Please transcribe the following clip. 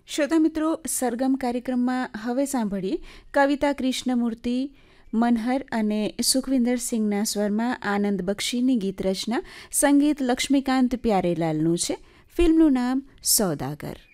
શ્રોતા મિત્રો, સરગમ કાર્યક્રમમાં હવે સાંભળીએ કવિતા કૃષ્ણમૂર્તિ, મનહર અને સુખવિન્દર સિંહના સ્વરમાં આનંદ બક્ષીની ગીત રચના. સંગીત લક્ષ્મીકાંત પ્યારેલાલનું છે. ફિલ્મનું નામ સોદાગર.